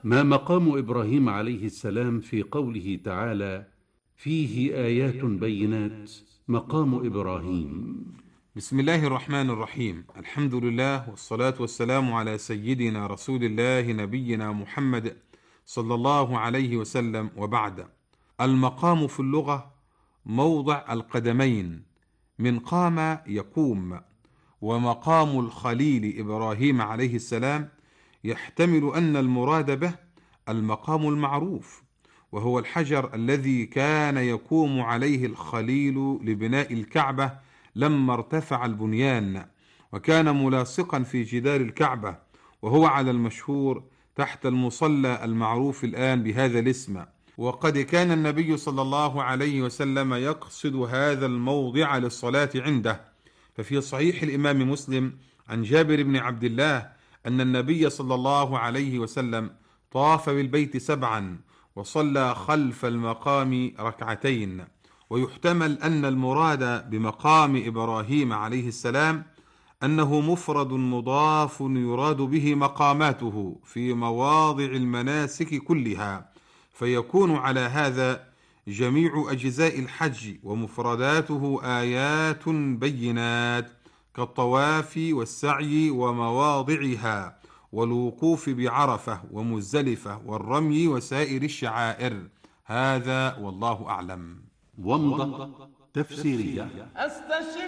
ما مقام إبراهيم عليه السلام في قوله تعالى: فيه آيات بينات، مقام إبراهيم؟ بسم الله الرحمن الرحيم. الحمد لله والصلاة والسلام على سيدنا رسول الله نبينا محمد صلى الله عليه وسلم، وبعد. المقام في اللغة موضع القدمين، من قام يقوم. ومقام الخليل إبراهيم عليه السلام يحتمل أن المراد به المقام المعروف، وهو الحجر الذي كان يقوم عليه الخليل لبناء الكعبة لما ارتفع البنيان، وكان ملاصقا في جدار الكعبة، وهو على المشهور تحت المصلى المعروف الآن بهذا الاسم. وقد كان النبي صلى الله عليه وسلم يقصد هذا الموضع للصلاة عنده، ففي صحيح الإمام مسلم عن جابر بن عبد الله أن النبي صلى الله عليه وسلم طاف بالبيت 7 وصلى خلف المقام 2. ويحتمل أن المراد بمقام إبراهيم عليه السلام أنه مفرد مضاف يراد به مقاماته في مواضع المناسك كلها، فيكون على هذا جميع أجزاء الحج ومفرداته آيات بينات، كالطواف والسعي ومواضعها، والوقوف بعرفة ومزدلفة والرمي وسائر الشعائر. هذا والله أعلم. ومضة تفسيرية.